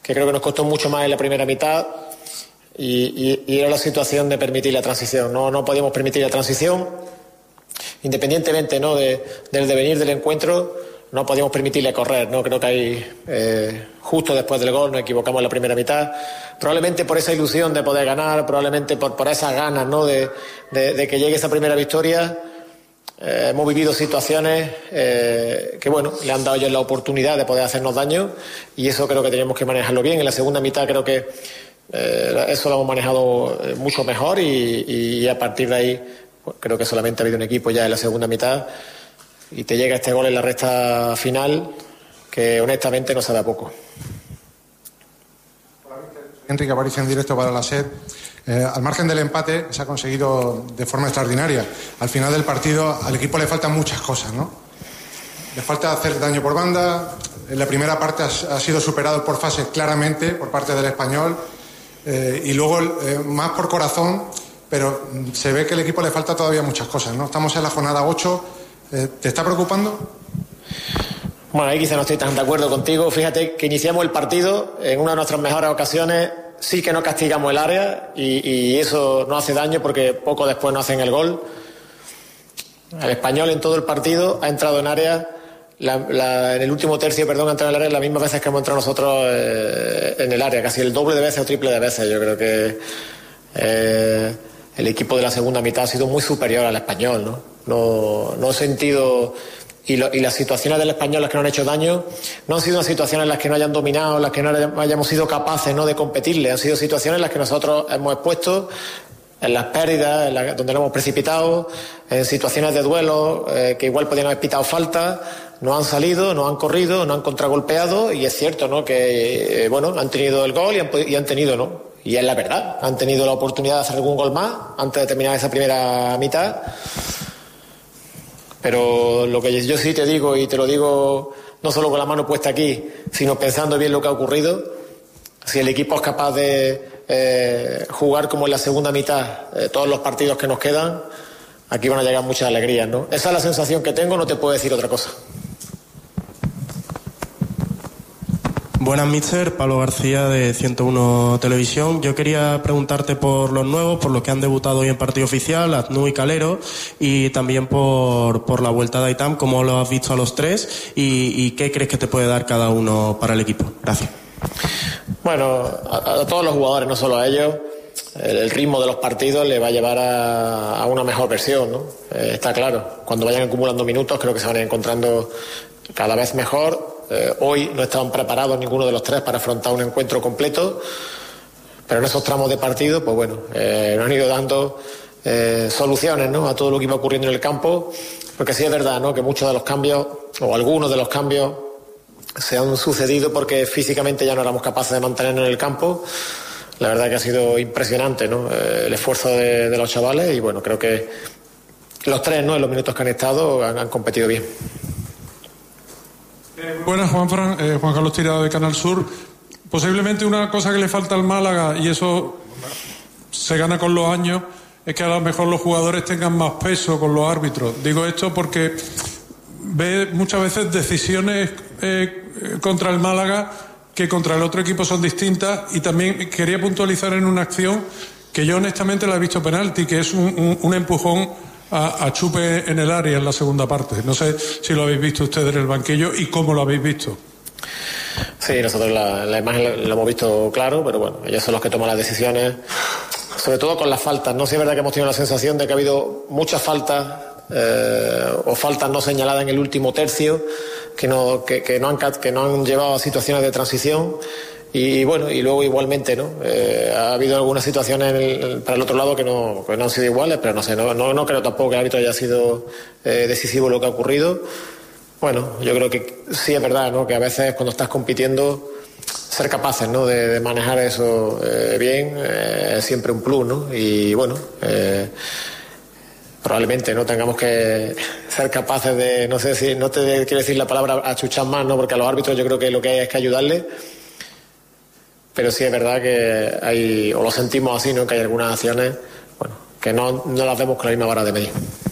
que creo que nos costó mucho más en la primera mitad, y era la situación de permitir la transición. No podíamos permitir la transición, independientemente, ¿no?, del devenir del encuentro. No podíamos permitirle correr, ¿no? Creo que ahí, justo después del gol, nos equivocamos en la primera mitad. Probablemente por esa ilusión de poder ganar, probablemente por esas ganas, ¿no?, de que llegue esa primera victoria. Hemos vivido situaciones que, bueno, le han dado ellos la oportunidad de poder hacernos daño, y eso creo que tenemos que manejarlo bien. En la segunda mitad creo que eso lo hemos manejado mucho mejor, y a partir de ahí pues, creo que solamente ha habido un equipo ya en la segunda mitad, y te llega este gol en la recta final que honestamente no sabe a poco. Enrique Aparicio, en directo para la SER. Al margen del empate se ha conseguido de forma extraordinaria. Al final del partido al equipo le faltan muchas cosas, ¿no? Le falta hacer daño por banda. En la primera parte ha sido superado por fases claramente por parte del Español, y luego más por corazón, pero se ve que al equipo le falta todavía muchas cosas, ¿no? Estamos en la jornada 8. ¿Te está preocupando? Bueno, ahí quizá no estoy tan de acuerdo contigo. Fíjate que iniciamos el partido en una de nuestras mejores ocasiones. Sí que no castigamos el área, y eso no hace daño porque poco después no hacen el gol. El Español en todo el partido ha entrado en área, en el último tercio, ha entrado en el área las mismas veces que hemos entrado nosotros en el área, casi el doble de veces o triple de veces. Yo creo que el equipo de la segunda mitad ha sido muy superior al Español, ¿no? No he sentido... Y las situaciones del Español, las que nos han hecho daño, no han sido unas situaciones en las que no hayan dominado, en las que no hayamos sido capaces, ¿no?, de competirle. Han sido situaciones en las que nosotros hemos expuesto, en las pérdidas, donde nos hemos precipitado, en situaciones de duelo que igual podían haber pitado falta, no han salido, no han corrido, no han contragolpeado, y es cierto, ¿no?, que bueno, han tenido el gol y han tenido, ¿no?, y es la verdad, han tenido la oportunidad de hacer algún gol más antes de terminar esa primera mitad. Pero lo que yo sí te digo, y te lo digo no solo con la mano puesta aquí, sino pensando bien lo que ha ocurrido, si el equipo es capaz de jugar como en la segunda mitad todos los partidos que nos quedan, aquí van a llegar muchas alegrías, ¿no? Esa es la sensación que tengo, no te puedo decir otra cosa. Buenas, míster. Pablo García, de 101 Televisión. Yo quería preguntarte por los nuevos, por los que han debutado hoy en partido oficial, Aznou y Calero, y también por la vuelta de Aitam. ¿Cómo lo has visto a los tres y qué crees que te puede dar cada uno para el equipo? Gracias. Bueno, a todos los jugadores, no solo a ellos, el ritmo de los partidos le va a llevar a una mejor versión, ¿no? Está claro. Cuando vayan acumulando minutos, creo que se van a ir encontrando cada vez mejor. Hoy no estaban preparados ninguno de los tres para afrontar un encuentro completo, pero en esos tramos de partido, pues bueno, nos han ido dando soluciones, ¿no?, a todo lo que iba ocurriendo en el campo, porque sí es verdad, ¿no?, que muchos de los cambios, o algunos de los cambios, se han sucedido porque físicamente ya no éramos capaces de mantenernos en el campo. La verdad que ha sido impresionante, ¿no?, el esfuerzo de los chavales, y bueno, creo que los tres, ¿no?, en los minutos que han estado han competido bien. Buenas, Juan Carlos Tirado, de Canal Sur. Posiblemente una cosa que le falta al Málaga, y eso se gana con los años, es que a lo mejor los jugadores tengan más peso con los árbitros. Digo esto porque ve muchas veces decisiones contra el Málaga que contra el otro equipo son distintas, y también quería puntualizar en una acción que yo honestamente la he visto penalti, que es un empujón a Chupe en el área en la segunda parte. No sé si lo habéis visto ustedes en el banquillo y cómo lo habéis visto. Sí, nosotros la imagen la hemos visto claro, pero bueno, ellos son los que toman las decisiones, sobre todo con las faltas. No sé, es verdad que hemos tenido la sensación de que ha habido muchas faltas o faltas no señaladas en el último tercio que no han llevado a situaciones de transición. Y bueno, y luego igualmente, ¿no? Ha habido algunas situaciones para el otro lado que no han sido iguales, pero no sé, no creo tampoco que el árbitro haya sido decisivo lo que ha ocurrido. Bueno, yo creo que sí es verdad, ¿no?, que a veces cuando estás compitiendo, ser capaces, ¿no?, de manejar eso bien es siempre un plus, ¿no? Y bueno, probablemente no tengamos que ser capaces de, no sé si, no te quiero decir la palabra achuchar más, ¿no?, porque a los árbitros yo creo que lo que hay es que ayudarles. Pero sí es verdad que hay, o lo sentimos así, ¿no?, que hay algunas acciones, bueno, que no las vemos con la misma vara de medir.